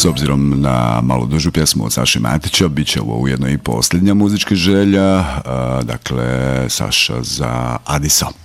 S obzirom na malo dužu pjesmu od Saše Matića, bit će ovo ujedno i posljednja muzička želja, dakle Saša za Adiso.